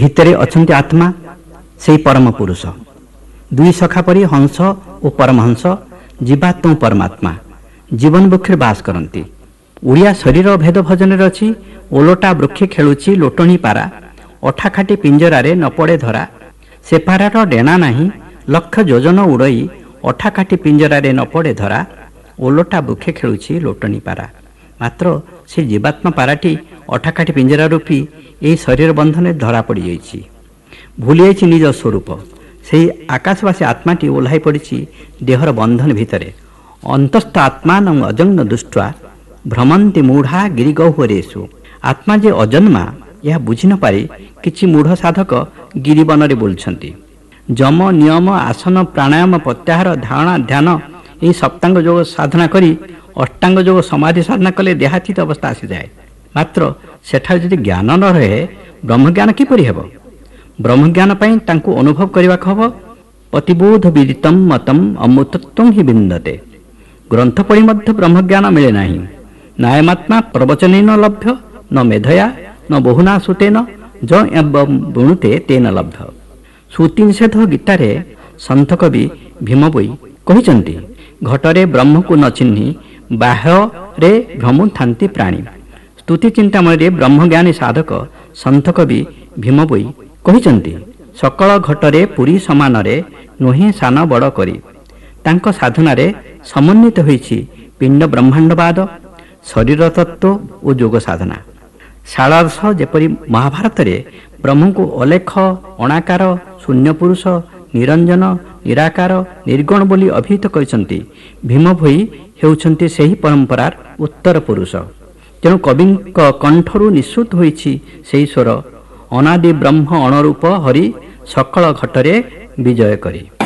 ଭିତରେ ଅଛନ୍ତି ଆତ୍ମା, ସେହି ପରମ ପୁରୁଷ। ଦୁଇ ସଖା ପରି ହଂସ ଓ ପରମହଂସ, ଜୀବାତ୍ମ ଓ ପରମାତ୍ମା ଜୀବନ ବୃକ୍ଷରେ ବାସ କରନ୍ତି। ଓଡ଼ିଆ ଶରୀର ଭେଦ ଭଜନରେ ଅଛି। ଓଲଟା ବୃକ୍ଷେ ଖେଳୁଛି ଲୋଟଣୀ ପାରା, ଅଠାଖାଟି ପିଞ୍ଜରାରେ ନ ପଡ଼େ ଧରା। ସେ ପାରାର ଡେଣା ନାହିଁ, ଲକ୍ଷ ଯୋଜନ ଉଡ଼ଇ, ଅଠାଖାଟି ପିଞ୍ଜରାରେ ନ ପଡ଼େ ଧରା। ଓଲଟା ବୃକ୍ଷେ ଖେଳୁଛି ଲୋଟଣୀ ପାରା। ମାତ୍ର ସେ ଜୀବାତ୍ମା ପାରାଟି ଅଠାଖାଟି ପିଞ୍ଜରା ରୂପୀ ଏହି ଶରୀର ବନ୍ଧନରେ ଧରା ପଡ଼ିଯାଇଛି, ଭୁଲିଯାଇଛି ନିଜ ସ୍ୱରୂପ। ସେହି ଆକାଶବାସୀ ଆତ୍ମାଟି ଓହ୍ଲାଇ ପଡ଼ିଛି ଦେହର ବନ୍ଧନ ଭିତରେ। ଅନ୍ତସ୍ଥ ଆତ୍ମାନ ଅଜନ୍ମ ଦୃଷ୍ଟ୍ୱା ଭ୍ରମନ୍ତି ମୂଢ଼ା ଗିରିଗହ୍ୱରେଷୁ। ଆତ୍ମା ଯେ ଅଜନ୍ମା ଏହା ବୁଝି ନ ପାରି କିଛି ମୂଢ଼ ସାଧକ ଗିରିବନରେ ବୁଲୁଛନ୍ତି। ଯମ, ନିୟମ, ଆସନ, ପ୍ରାଣାୟାମ, ପ୍ରତ୍ୟାହାର, ଧାରଣା, ଧ୍ୟାନ ଏହି ସପ୍ତାଙ୍ଗ ଯୋଗ ସାଧନା କରି ଅଷ୍ଟାଙ୍ଗ ଯୋଗ ସମାଧି ସାଧନା କଲେ ଦେହାତୀତ ଅବସ୍ଥା ଆସିଯାଏ। ମାତ୍ର ସେଠାରେ ଯଦି ଜ୍ଞାନ ନ ରହେ, ବ୍ରହ୍ମଜ୍ଞାନ କିପରି ହେବ? ବ୍ରହ୍ମଜ୍ଞାନ ପାଇଁ ତାଙ୍କୁ ଅନୁଭବ କରିବାକୁ ହେବ। ପ୍ରତିବୋଧ ବିଦିତମ୍ ମତମ୍ ଅମୃତତ୍ୱଂ ହି ବିନ୍ଦତେ। ଗ୍ରନ୍ଥ ପଢ଼ି ମଧ୍ୟ ବ୍ରହ୍ମଜ୍ଞାନ ମିଳେ ନାହିଁ। ନାୟମାତ୍ମା ପ୍ରବଚନେନ ଲଭ୍ୟ, ନ ମେଧୟା ନ ବହୁନା ସୁତେନ, ଯ ଏବଂ ବୃଣୁତେ ତେନ ଲଭ୍ୟ। ଶ୍ରୁତି ନିଷେଧ ଗୀତାରେ ସନ୍ଥ କବି ଭୀମ ବୋଇ କହିଛନ୍ତି, ଘଟରେ ବ୍ରହ୍ମକୁ ନ ଚିହ୍ନି ବାହ୍ୟରେ ଭ୍ରମୁଥାନ୍ତି ପ୍ରାଣୀ। ସ୍ତୁତି ଚିନ୍ତାମଣୀରେ ବ୍ରହ୍ମଜ୍ଞାନୀ ସାଧକ ସନ୍ଥ କବି ଭୀମ ବୋଇ କହିଛନ୍ତି, ସକଳ ଘଟରେ ପୁରୀ ସମାନରେ ନୁହେଁ ସାନ ବଡ଼ କରି। ତାଙ୍କ ସାଧନାରେ ସମନ୍ୱିତ ହୋଇଛି ପିଣ୍ଡ ବ୍ରହ୍ମାଣ୍ଡବାଦ, ଶରୀର ତତ୍ତ୍ୱ ଓ ଯୋଗ ସାଧନା। ଶାଳାରସ ଯେପରି ମହାଭାରତରେ ବ୍ରହ୍ମଙ୍କୁ ଅଲେଖ, ଅଣାକାର, ଶୂନ୍ୟପୁରୁଷ, ନିରଞ୍ଜନ, ନିରାକାର, ନିର୍ଗୁଣ ବୋଲି ଅଭିହିତ କରିଛନ୍ତି, ଭୀମ ଭୋଇ ହେଉଛନ୍ତି ସେହି ପରମ୍ପରାର ଉତ୍ତର ପୁରୁଷ। ତେଣୁ କବିଙ୍କ କଣ୍ଠରୁ ନିଃସୃତ ହୋଇଛି ସେହି ସ୍ୱର, ଅନାଦି ବ୍ରହ୍ମ ଅଣରୂପ ହରି ସକଳ ଘଟରେ ବିଜୟ କରି।